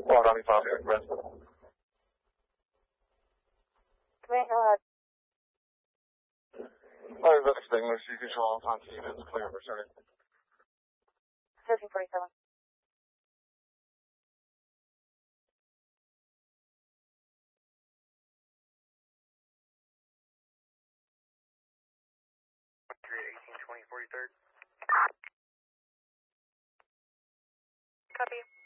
95 here, Redmond. Command, go ahead. I've been extinguished. You control on team. It's clear for starting. 1347. Copy.